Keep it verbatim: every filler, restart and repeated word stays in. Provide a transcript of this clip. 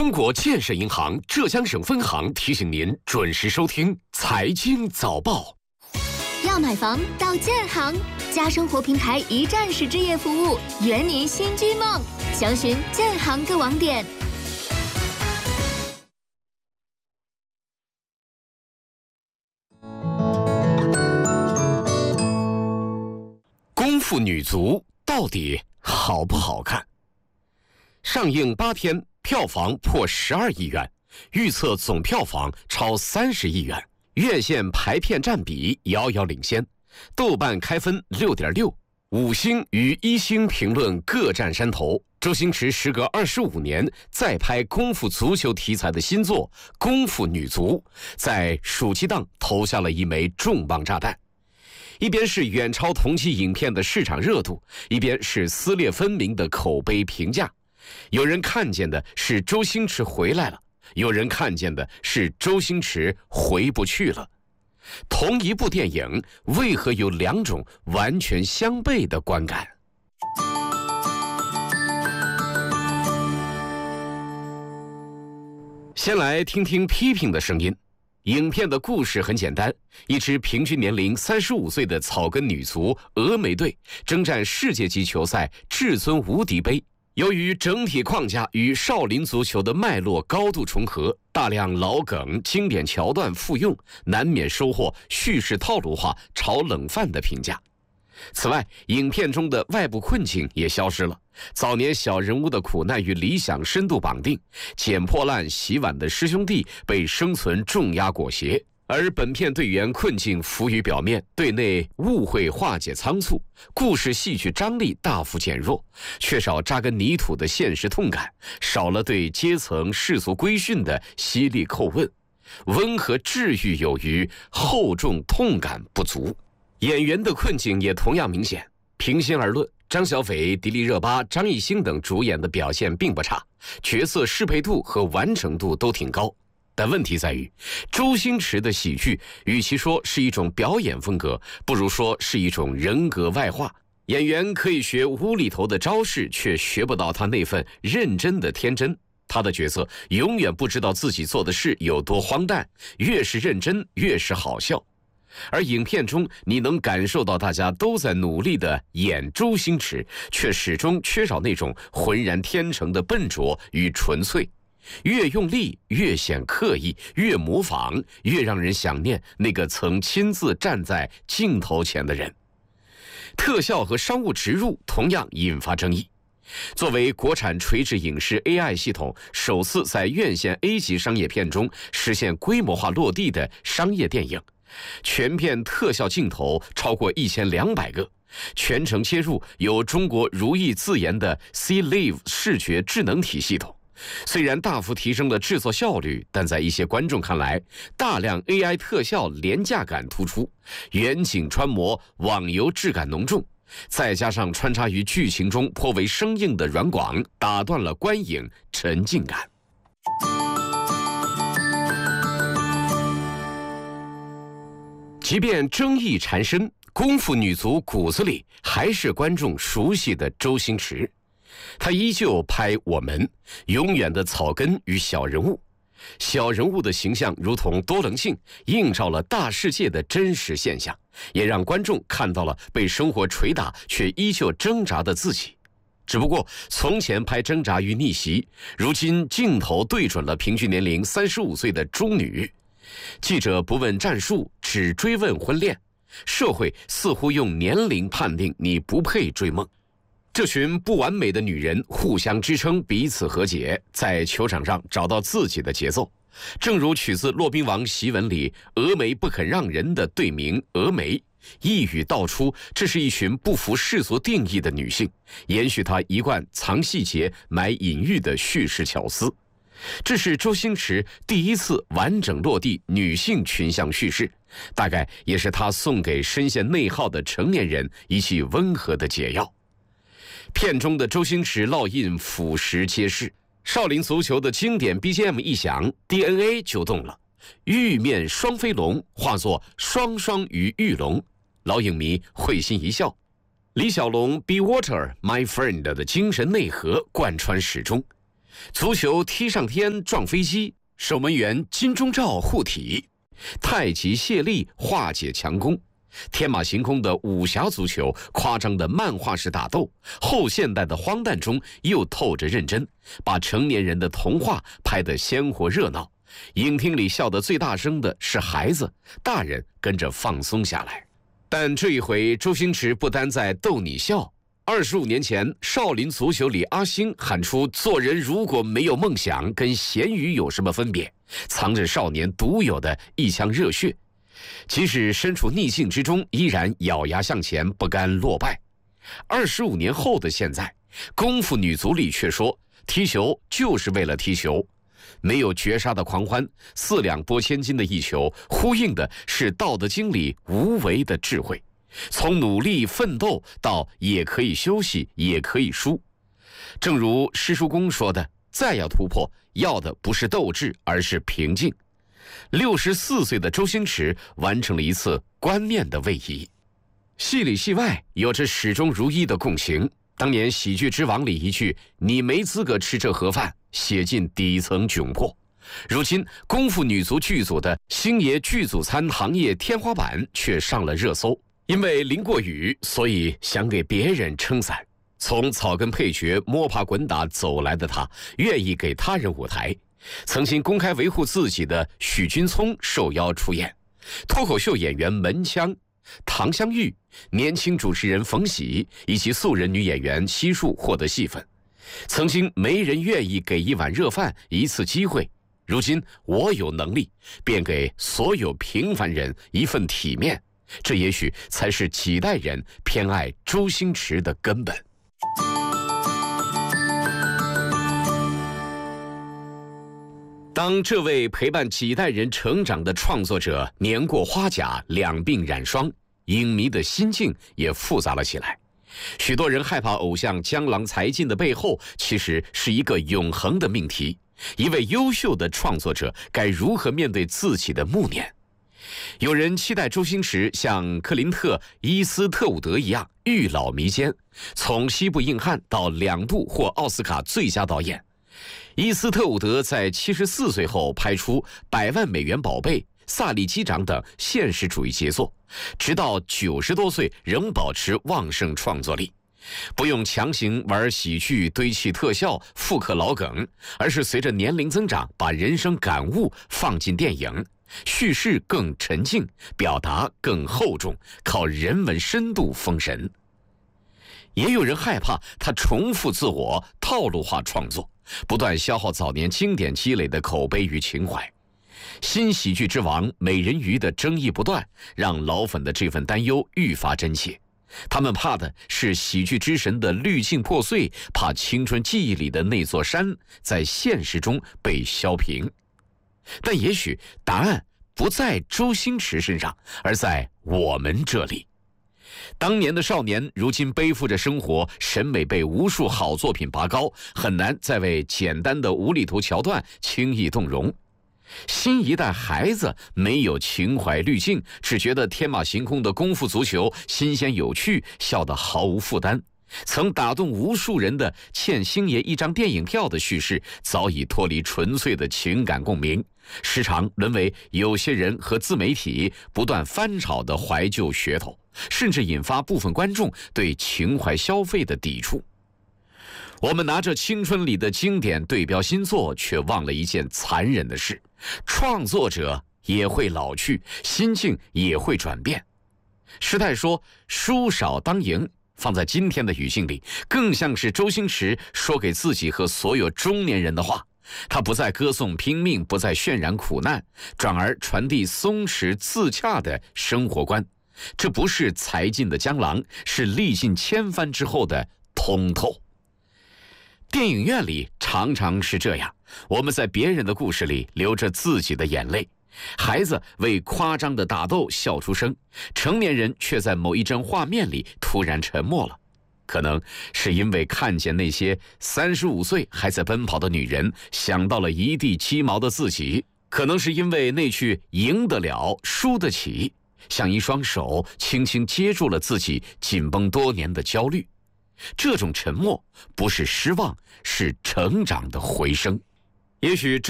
中国建设银行浙江省分行提醒您准时收听财经早报。 要买房到建行，家生活平台一站式置业服务，圆您新居梦。详询建行各网点。 功夫女足到底好不好看？上映八天，票房破十二亿元，预测总票房超三十亿元，院线排片占比遥遥领先。豆瓣开分 六点六， 五星与一星评论各占山头。周星驰时隔二十五年再拍功夫足球题材的新作《功夫女足》，在暑期档投下了一枚重磅炸弹。一边是远超同期影片的市场热度，一边是撕裂分明的口碑评价。有人看见的是周星驰回来了，有人看见的是周星驰回不去了。同一部电影，为何有两种完全相悖的观感？先来听听批评的声音。影片的故事很简单，一支平均年龄三十五岁的草根女足峨眉队征战世界级球赛至尊无敌杯。由于整体框架与少林足球的脉络高度重合，大量老梗、经典桥段复用，难免收获叙事套路化、炒冷饭的评价。此外，影片中的外部困境也消失了，早年小人物的苦难与理想深度绑定，捡破烂洗碗的师兄弟被生存重压裹挟，而本片队员困境浮于表面，队内误会化解仓促，故事戏剧张力大幅减弱，缺少扎根泥土的现实痛感，少了对阶层世俗规训的犀利叩问，温和治愈有余，厚重痛感不足。演员的困境也同样明显。平心而论，张小斐、迪丽热巴、张艺兴等主演的表现并不差，角色适配度和完成度都挺高。但问题在于，周星驰的喜剧与其说是一种表演风格，不如说是一种人格外化。演员可以学无厘头的招式，却学不到他那份认真的天真。他的角色永远不知道自己做的事有多荒诞，越是认真越是好笑。而影片中你能感受到大家都在努力地演周星驰，却始终缺少那种浑然天成的笨拙与纯粹。越用力越显刻意，越模仿越让人想念那个曾亲自站在镜头前的人。特效和商务植入同样引发争议。作为国产垂直影视 A I 系统首次在院线 A 级商业片中实现规模化落地的商业电影，全片特效镜头超过一千两百个，全程切入有中国如意自研的 C-Live 视觉智能体系统。虽然大幅提升了制作效率，但在一些观众看来，大量 A I 特效廉价感突出，远景穿模网游质感浓重，再加上穿插于剧情中颇为生硬的软广，打断了观影沉浸感。即便争议缠身，功夫女足骨子里还是观众熟悉的周星驰。他依旧拍我们，永远的草根与小人物。小人物的形象如同多棱镜，映照了大世界的真实现象，也让观众看到了被生活捶打却依旧挣扎的自己。只不过从前拍挣扎与逆袭，如今镜头对准了平均年龄三十五岁的中女。记者不问战术，只追问婚恋。社会似乎用年龄判定你不配追梦。这群不完美的女人互相支撑，彼此和解，在球场上找到自己的节奏。正如取自骆宾王檄文里峨眉不肯让人的队名峨眉，一语道出这是一群不服世俗定义的女性，延续她一贯藏细节埋隐喻的叙事巧思。这是周星驰第一次完整落地女性群像叙事，大概也是他送给深陷内耗的成年人一剂温和的解药。片中的周星驰烙印俯拾皆是，少林足球的经典 B G M 一响 ，D N A 就动了，玉面双飞龙化作双双鱼玉龙，老影迷会心一笑。李小龙 Be Water My Friend 的精神内核贯穿始终。 足球踢上天撞飞机，守门员金钟罩护体，太极卸力化解强攻。天马行空的武侠足球，夸张的漫画式打斗，后现代的荒诞中又透着认真，把成年人的童话拍得鲜活热闹。影厅里笑得最大声的是孩子，大人跟着放松下来。但这一回，周星驰不单在逗你笑。二十五年前，少林足球里阿星喊出“做人如果没有梦想，跟咸鱼有什么分别”，藏着少年独有的一腔热血。即使身处逆境之中，依然咬牙向前，不甘落败。二十五年后的现在，功夫女足里却说，踢球就是为了踢球，没有绝杀的狂欢，四两拨千斤的一球，呼应的是《道德经》里无为的智慧。从努力奋斗到也可以休息，也可以输。正如施叔公说的，再要突破，要的不是斗志，而是平静。六十四岁的周星驰完成了一次冠冕的位移。戏里戏外有着始终如一的共情。当年《喜剧之王》里一句“你没资格吃这盒饭”，写进底层窘迫。如今功夫女足剧组的星爷剧组餐行业天花板却上了热搜。因为淋过雨，所以想给别人撑伞。从草根配角摸爬滚打走来的他，愿意给他人舞台。曾经公开维护自己的许君聪受邀出演，脱口秀演员门腔、唐香玉、年轻主持人冯喜以及素人女演员悉数获得戏份。曾经没人愿意给一碗热饭一次机会，如今我有能力，便给所有平凡人一份体面。这也许才是几代人偏爱周星驰的根本。当这位陪伴几代人成长的创作者年过花甲，两鬓染霜，影迷的心境也复杂了起来。许多人害怕偶像江郎才尽的背后，其实是一个永恒的命题。一位优秀的创作者该如何面对自己的暮年？有人期待周星驰像克林特·伊斯特伍德一样愈老弥坚，从西部硬汉到两度获奥斯卡最佳导演。伊斯特伍德在七十四岁后拍出《百万美元宝贝》《萨利机长》等现实主义杰作，直到九十多岁仍保持旺盛创作力。不用强行玩喜剧堆砌特效复刻老梗，而是随着年龄增长把人生感悟放进电影，叙事更沉静，表达更厚重，靠人文深度封神。也有人害怕他重复自我，套路化创作，不断消耗早年经典积累的口碑与情怀。新喜剧之王美人鱼的争议不断，让老粉的这份担忧愈发真切。他们怕的是喜剧之神的滤镜破碎，怕青春记忆里的那座山在现实中被削平。但也许答案不在周星驰身上，而在我们这里。当年的少年，如今背负着生活，审美被无数好作品拔高，很难再为简单的无厘头桥段轻易动容。新一代孩子没有情怀滤镜，只觉得天马行空的功夫足球新鲜有趣，笑得毫无负担。曾打动无数人的欠星爷一张电影票的叙事，早已脱离纯粹的情感共鸣，时常沦为有些人和自媒体不断翻炒的怀旧噱头，甚至引发部分观众对情怀消费的抵触。我们拿着青春里的经典对标新作，却忘了一件残忍的事：创作者也会老去，心境也会转变。时代说输少当赢，放在今天的语境里，更像是周星驰说给自己和所有中年人的话。他不再歌颂拼命，不再渲染苦难，转而传递松弛自洽的生活观。这不是才尽的江郎，是历尽千帆之后的通透。电影院里常常是这样，我们在别人的故事里流着自己的眼泪，孩子为夸张的打斗笑出声，成年人却在某一帧画面里突然沉默了。可能是因为看见那些三十五岁还在奔跑的女人，想到了一地鸡毛的自己；可能是因为那句赢得了输得起，像一双手轻轻接住了自己紧绷多年的焦虑。 这种沉默不是失望，是成长的回声。也许这